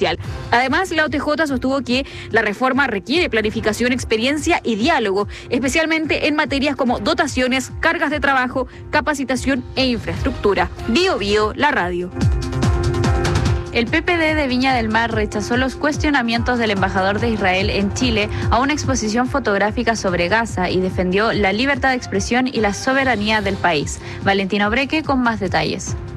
social. Además, la OTJ sostuvo que la reforma requiere planificación, experiencia y diálogo, especialmente en materias como dotaciones, cargas de trabajo, capacitación e infraestructura. Bio Bio, la radio. El PPD de Viña del Mar rechazó los cuestionamientos del embajador de Israel en Chile a una exposición fotográfica sobre Gaza y defendió la libertad de expresión y la soberanía del país. Valentina Obreque con más detalles.